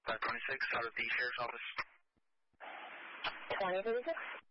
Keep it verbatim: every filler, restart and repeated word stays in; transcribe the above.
five twenty-six out of the Sheriff's Office. twenty thirty-six?